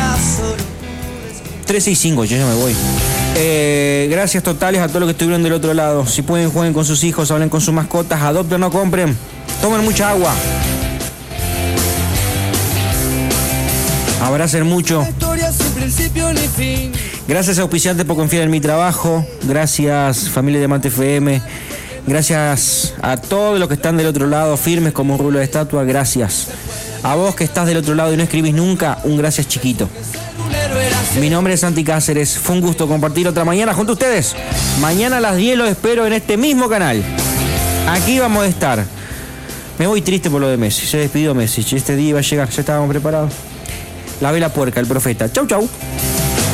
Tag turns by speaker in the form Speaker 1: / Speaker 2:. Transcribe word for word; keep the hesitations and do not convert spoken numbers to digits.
Speaker 1: tres seis cinco, yo ya me voy. Eh, gracias totales a todos los que estuvieron del otro lado. Si pueden, jueguen con sus hijos, hablen con sus mascotas, adopten, no compren. Tomen mucha agua. Abracen mucho. Gracias auspiciantes por confiar en mi trabajo. Gracias familia de Mate F M. Gracias a todos los que están del otro lado, firmes como un rulo de estatua. Gracias. A vos que estás del otro lado y no escribís nunca, un gracias chiquito. Mi nombre es Santi Cáceres. Fue un gusto compartir otra mañana junto a ustedes. Mañana a las diez los espero en este mismo canal. Aquí vamos a estar. Me voy triste por lo de Messi. Se despidió Messi. Este día iba a llegar. Ya estábamos preparados. La vela puerca, el profeta. Chau, chau.